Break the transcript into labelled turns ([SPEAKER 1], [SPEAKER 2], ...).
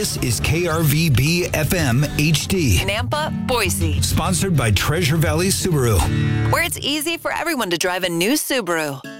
[SPEAKER 1] This is KRVB FM HD.
[SPEAKER 2] Nampa, Boise.
[SPEAKER 1] Sponsored by Treasure Valley Subaru.
[SPEAKER 2] Where it's easy for everyone to drive a new Subaru.